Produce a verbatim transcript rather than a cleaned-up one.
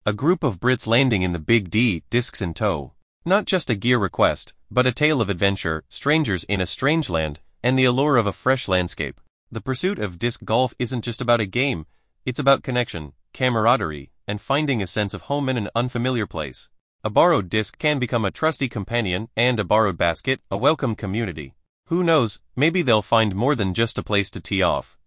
A group of Brits landing in the Big D, discs in tow. Not just a gear request, but a tale of adventure, strangers in a strange land, and the allure of a fresh landscape. The pursuit of disc golf isn't just about a game, it's about connection, camaraderie, and finding a sense of home in an unfamiliar place. A borrowed disc can become a trusty companion, and a borrowed basket, a welcome community. Who knows, maybe they'll find more than just a place to tee off.